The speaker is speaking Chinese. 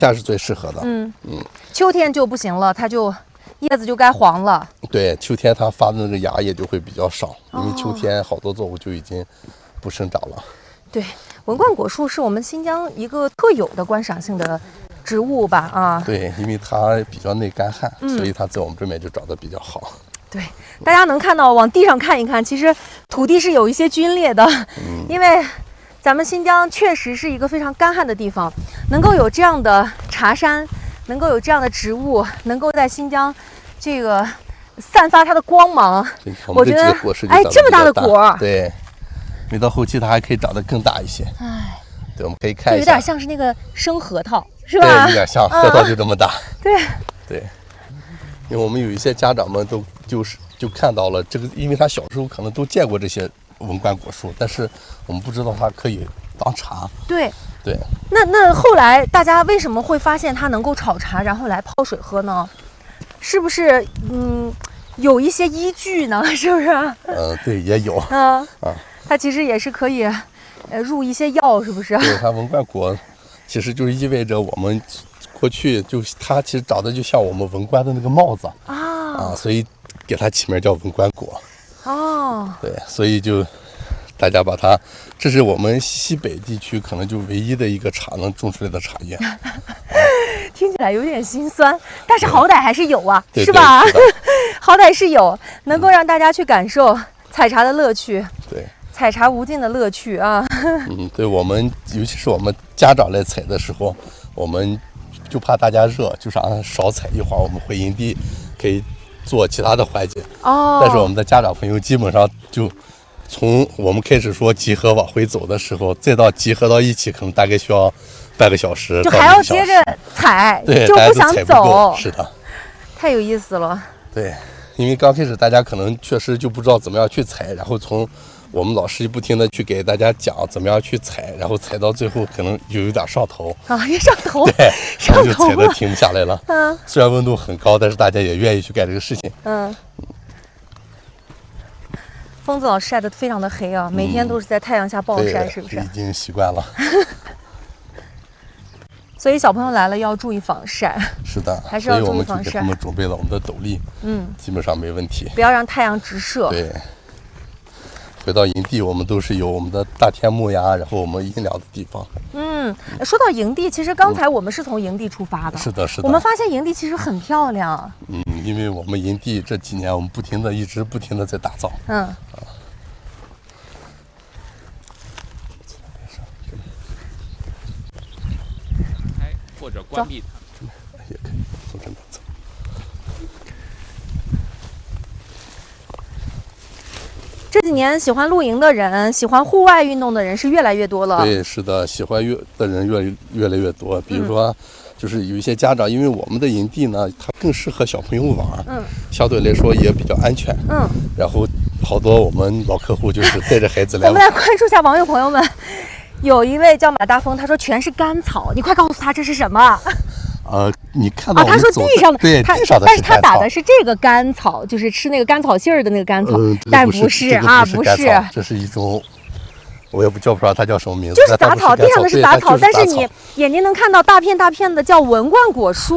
夏是最适合的。 秋天就不行了，它就叶子就该黄了。 对，秋天它发的那个芽也就会比较少，因为秋天好多作物就已经不生长了。 对，文冠果树是我们新疆一个特有的观赏性的植物吧？啊， 对，因为它比较耐干旱，所以它在我们这边就长得比较好。 对，大家能看到，往地上看一看，其实土地是有一些龟裂的，因为咱们新疆确实是一个非常干旱的地方，能够有这样的茶山，能够有这样的植物，能够在新疆这个散发它的光芒，我觉得，哎，这么大的果， 对，没到后期它还可以长得更大一些。 哎， 对，我们可以看一下， 有点像是那个生核桃，是吧？ 对，有点像核桃就这么大。 对， 因为我们有一些家长们就看到了这个，因为他小时候可能都见过这些文冠果树，但是我们不知道它可以当茶。 对。 那后来大家为什么会发现它能够炒茶，然后来泡水喝呢？是不是有一些依据呢？是不是？ 对，也有。 它其实也是可以入一些药，是不是？ 对，它文冠果其实就是意味着我们过去它其实长得就像我们文官的那个帽子所以给它起名叫文冠果。对，所以就大家把它，这是我们西北地区可能就唯一的一个能种出来的茶叶。 听起来有点心酸，但是好歹还是有啊， 是吧？好歹是有，能够让大家去感受采茶的乐趣。 对， 采茶无尽的乐趣啊。 对，我们尤其是我们家长来采的时候，我们就怕大家热，就让他少采一会儿，我们回营地可以做其他的环节。但是我们的家长朋友基本上就从我们开始说集合往回走的时候，再到集合到一起，可能大概需要半个小时， 就还要接着采， 对， 就不想走。 是的， 太有意思了。 对，因为刚开始大家可能确实就不知道怎么样去采，然后从我们老师不停的去给大家讲怎么样去采，然后采到最后可能就有点上头也上头， 对， 上头就采的停不下来了。虽然温度很高，但是大家也愿意去干这个事情。 疯子老师晒得非常的黑啊，每天都是在太阳下暴晒，是不是？ 已经习惯了。 所以小朋友来了要注意防晒。 是的， 还是要注意防晒。 所以我们就给他们准备了我们的斗笠，基本上没问题。 不要让太阳直射。 对。回到营地，我们都是有我们的大天幕呀，然后我们阴凉的地方。 说到营地，其实刚才我们是从营地出发的。 是的。 我们发现营地其实很漂亮。 因为我们营地这几年我们一直不停的在打造。 开或者关闭它。 也可以从这边走。 这几年喜欢露营的人，喜欢户外运动的人是越来越多了。 对，是的，喜欢的人越来越多。比如说，就是有一些家长，因为我们的营地呢，它更适合小朋友玩，相对来说也比较安全，然后好多我们老客户就是带着孩子来。 我们来关注一下网友朋友们，有一位叫马大风，他说全是干草，你快告诉他这是什么？ 你看到他说地上的， 对，地上的， 但是他打的是这个甘草，就是吃那个甘草杏儿的那个甘草，但不是啊，不是， 这是一种，我也不知道它叫什么名字， 就是杂草，地上的是杂草，但是你眼睛能看到大片大片的叫文冠果树。